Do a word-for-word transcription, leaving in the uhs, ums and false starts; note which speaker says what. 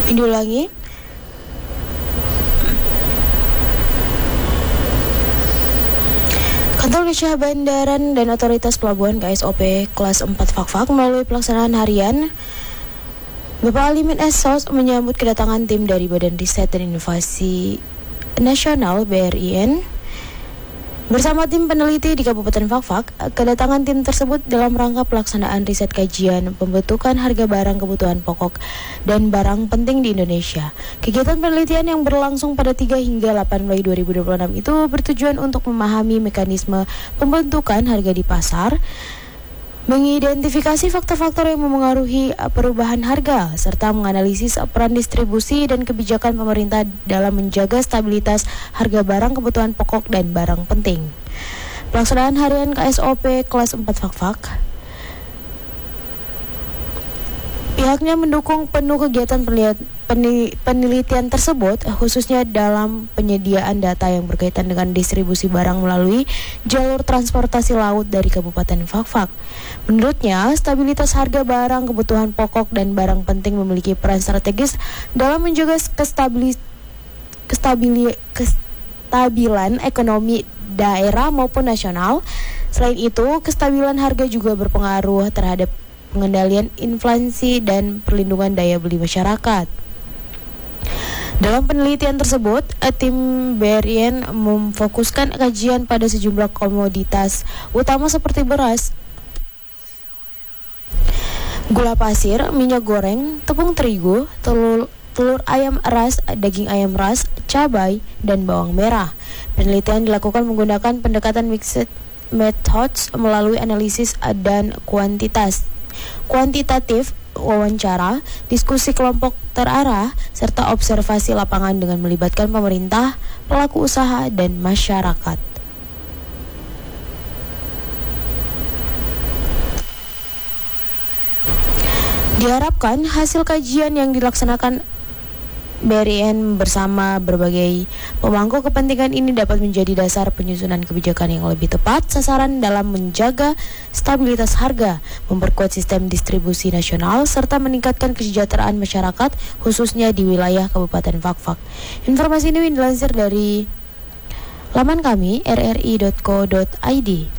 Speaker 1: Diulangi. Kantor Kesyah Bandaran dan Otoritas Pelabuhan K S O P kelas empat Fakfak melalui pelaksanaan harian Bapak Alimin S. Sos menyambut kedatangan tim dari Badan Riset dan Inovasi Nasional B R I N bersama tim peneliti di Kabupaten Fakfak. Kedatangan tim tersebut dalam rangka pelaksanaan riset kajian pembentukan harga barang kebutuhan pokok dan barang penting di Indonesia. Kegiatan penelitian yang berlangsung pada tiga hingga delapan Mei dua ribu dua puluh enam itu bertujuan untuk memahami mekanisme pembentukan harga di pasar, mengidentifikasi faktor-faktor yang memengaruhi perubahan harga, serta menganalisis peran distribusi dan kebijakan pemerintah dalam menjaga stabilitas harga barang kebutuhan pokok dan barang penting. Pelaksanaan harian K S O P kelas empat Fakfak, pihaknya mendukung penuh kegiatan penelitian tersebut, khususnya dalam penyediaan data yang berkaitan dengan distribusi barang melalui jalur transportasi laut dari Kabupaten Fakfak. Menurutnya, stabilitas harga barang kebutuhan pokok dan barang penting memiliki peran strategis dalam menjaga kestabili, kestabili, kestabilan ekonomi daerah maupun nasional. Selain itu, kestabilan harga juga berpengaruh terhadap pengendalian inflasi dan perlindungan daya beli masyarakat. Dalam penelitian tersebut, tim B R I N memfokuskan kajian pada sejumlah komoditas utama seperti beras, gula pasir, minyak goreng, tepung terigu, telur, telur ayam ras, daging ayam ras, cabai, dan bawang merah. Penelitian dilakukan menggunakan pendekatan mixed methods melalui analisis dan kuantitas kuantitatif, wawancara, diskusi kelompok terarah, serta observasi lapangan dengan melibatkan pemerintah, pelaku usaha, dan masyarakat. Diharapkan hasil kajian yang dilaksanakan B R I N bersama berbagai pemangku kepentingan ini dapat menjadi dasar penyusunan kebijakan yang lebih tepat sasaran dalam menjaga stabilitas harga, memperkuat sistem distribusi nasional, serta meningkatkan kesejahteraan masyarakat khususnya di wilayah Kabupaten Fakfak. Informasi ini dilansir dari laman kami r r i dot co dot i d.